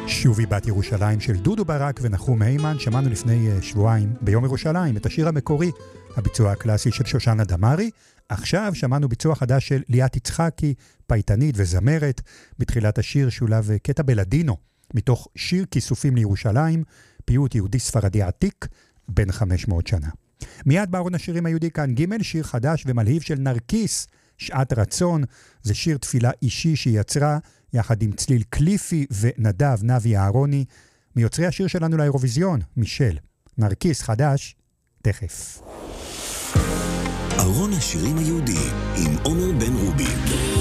שובי בת ירושלים של דודו ברק ונחום הימן. שמענו לפני שבועיים ביום ירושלים את השיר המקורי, הביצוע הקלאסי של שושנה דמארי. עכשיו שמענו ביצוע חדש של ליאת יצחקי, פייטנית וזמרת. בתחילת השיר שולב קטע בלדינו מתוך שיר כיסופים לירושלים, פיוט יהודי ספרדי עתיק בן 500 שנה. מיד בארון השירים היהודי כאן ג' שיר חדש ומלהיב של נרקיס, שעת רצון. זה שיר תפילה אישי שהיא יצרה יחד עם צליל קליפי ונדב נבי אהרוני, מיוצרי השיר שלנו לאירוויזיון, מישל. נרקיס חדש, תכף. ארון השירים היהודי עם עומר בן רובי.